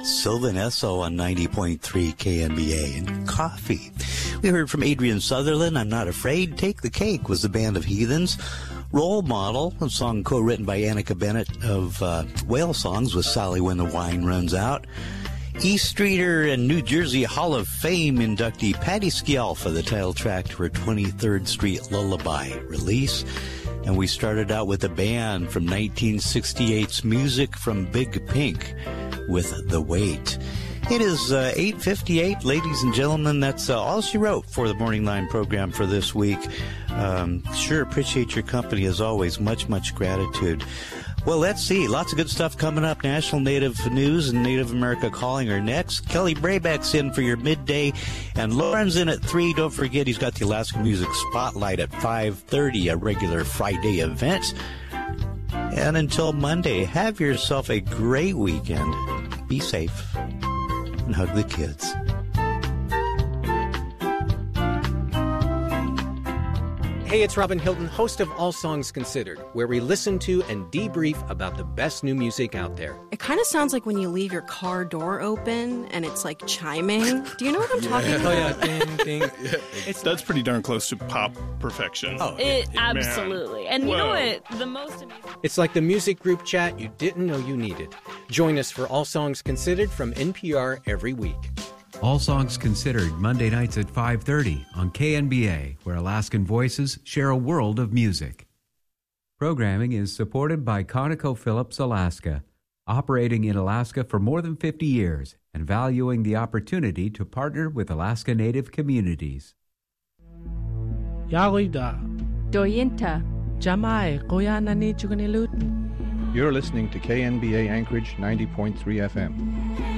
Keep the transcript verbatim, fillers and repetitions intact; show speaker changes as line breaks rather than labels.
Sylvan Esso on ninety point three K N B A, and Coffee. We heard from Adrian Sutherland, I'm Not Afraid. Take the Cake was the Band of Heathens. Role Model, a song co-written by Annika Bennett of uh, Whale Songs with Sally When the Wine Runs Out. East Streeter and New Jersey Hall of Fame inductee Patti Scialfa, the title track to her twenty-third Street Lullaby release. And we started out with a band from nineteen sixty-eight's Music from Big Pink with The Wait. It is uh, eight fifty-eight, ladies and gentlemen. That's uh, all she wrote for the Morning Line program for this week. Um, sure appreciate your company as always. Much, much gratitude. Well, let's see. Lots of good stuff coming up. National Native News and Native America Calling are next. Kelly Brayback's in for your midday, and Lauren's in at three. Don't forget, he's got the Alaska Music Spotlight at five thirty, a regular Friday event. And until Monday, have yourself a great weekend. Be safe and hug the kids.
Hey, it's Robin Hilton, host of All Songs Considered, where we listen to and debrief about the best new music out there.
It kind of sounds like when you leave your car door open and it's like chiming. Do you know what I'm
yeah.
talking about?
Oh, yeah, ding, ding.
Yeah. It's That's pretty darn close to pop perfection.
Oh, it, it absolutely. Man. And you know what? The most amazing...
It's like the music group chat you didn't know you needed. Join us for All Songs Considered from N P R every week.
All Songs Considered, Monday nights at five thirty on K N B A, where Alaskan voices share a world of music. Programming is supported by ConocoPhillips Alaska, operating in Alaska for more than fifty years and valuing the opportunity to partner with Alaska Native communities.
Yarida.
Doyinta.
Jamai, Koyanani Chuganilut.
You're listening to K N B A Anchorage ninety point three F M.